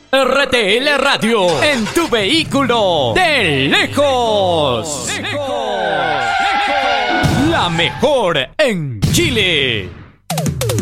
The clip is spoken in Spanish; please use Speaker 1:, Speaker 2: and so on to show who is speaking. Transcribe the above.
Speaker 1: RTL Radio, en tu vehículo, de lejos. La mejor en Chile.